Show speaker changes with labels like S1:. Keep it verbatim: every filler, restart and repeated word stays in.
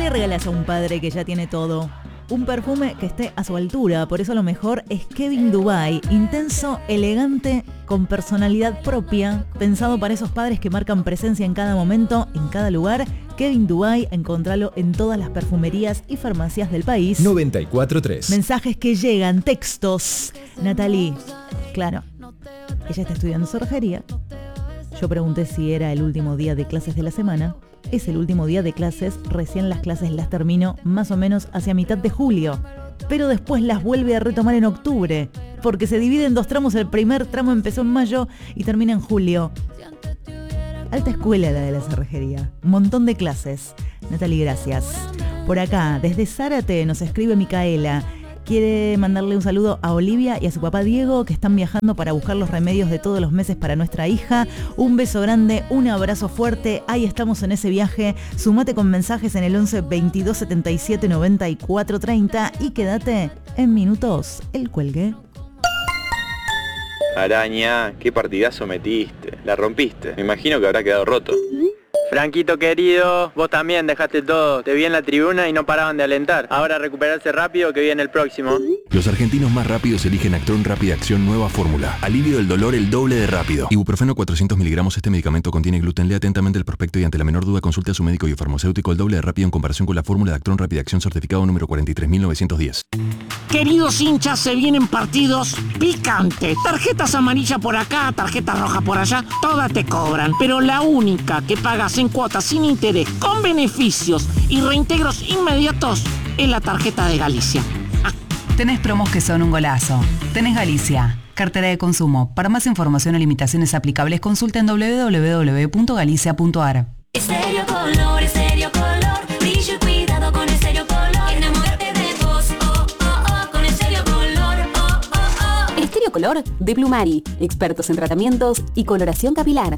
S1: le regalas a un padre que ya tiene todo? Un perfume que esté a su altura, por eso lo mejor es Kevin Dubai, intenso, elegante, con personalidad propia, pensado para esos padres que marcan presencia en cada momento, en cada lugar. Kevin Dubai, encontralo en todas las perfumerías y farmacias del país.
S2: noventa y cuatro punto tres.
S1: Mensajes que llegan, textos. Natalie, claro, ella está estudiando cerrajería. Yo pregunté si era el último día de clases de la semana. Es el último día de clases, recién las clases las termino más o menos hacia mitad de julio, pero después las vuelve a retomar en octubre, porque se divide en dos tramos. El primer tramo empezó en mayo y termina en julio. Alta escuela la de la cerrajería, un montón de clases. Natalie, gracias. Por acá, desde Zárate, nos escribe Micaela. Quiere mandarle un saludo a Olivia y a su papá Diego, que están viajando para buscar los remedios de todos los meses para nuestra hija. Un beso grande, un abrazo fuerte. Ahí estamos en ese viaje. Sumate con mensajes en el once veintidós setenta y siete noventa y cuatro treinta y quédate en minutos el cuelgue.
S3: Araña, qué partidazo metiste. La rompiste. Me imagino que habrá quedado roto.
S4: Franquito querido, vos también dejaste todo. Te vi en la tribuna y no paraban de alentar. Ahora recuperarse rápido que viene el próximo.
S5: Los argentinos más rápidos eligen Actron Rápida Acción Nueva Fórmula. Alivio del dolor el doble de rápido. Ibuprofeno cuatrocientos miligramos. Este medicamento contiene gluten. Lea atentamente el prospecto y ante la menor duda consulte a su médico y farmacéutico. El doble de rápido en comparación con la fórmula de Actron Rápida Acción certificado número cuarenta y tres mil novecientos diez.
S6: Queridos hinchas, se vienen partidos picantes. Tarjetas amarillas por acá, tarjetas rojas por allá, todas te cobran. Pero la única que pagas en cuotas sin interés, con beneficios y reintegros inmediatos, es la tarjeta de Galicia. Ah.
S7: Tenés promos que son un golazo. Tenés Galicia, cartera de consumo. Para más información o limitaciones aplicables, consulta en doble u doble u doble u punto galicia punto a r.
S8: Estéreo Color, Estéreo Color, brillo y cuidado con Estéreo Color. Enamórate de vos, oh, oh, oh, con Estéreo Color, oh, oh, oh.
S9: Estéreo Color de Blumari, expertos en tratamientos y coloración capilar.